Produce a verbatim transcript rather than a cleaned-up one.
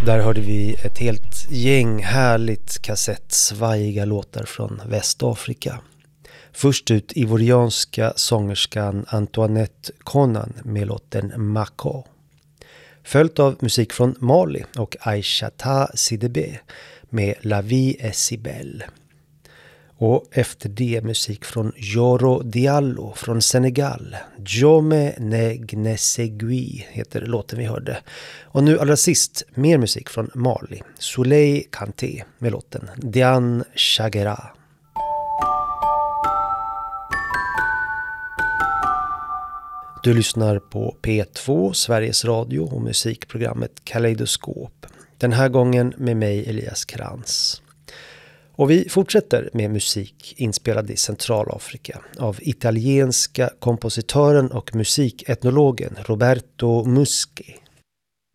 Där hörde vi ett helt gäng härligt kassettsvajiga låtar från Västafrika. Först ut ivorianska sångerskan Antoinette Conan med låten Mako. Följt av musik från Mali och Aïssata Sidibé med La Vie est si belle. Och efter det musik från Yoro Diallo från Senegal. Jome ne gnesegui heter låten vi hörde. Och nu allra sist mer musik från Mali. Soleil Kanté med låten Diane Chagera. Du lyssnar på P två, Sveriges Radio och musikprogrammet Kaleidoskop. Den här gången med mig Elias Krantz. Och vi fortsätter med musik inspelad i Centralafrika av italienska kompositören och musiketnologen Roberto Muschi.